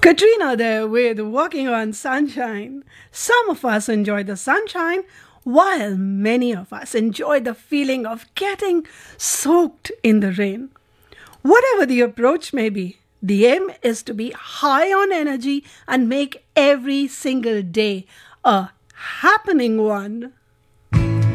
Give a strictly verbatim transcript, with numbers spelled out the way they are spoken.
Katrina there with Walking on Sunshine. Some of us enjoy the sunshine, while many of us enjoy the feeling of getting soaked in the rain. Whatever the approach may be, the aim is to be high on energy and make every single day a happening one.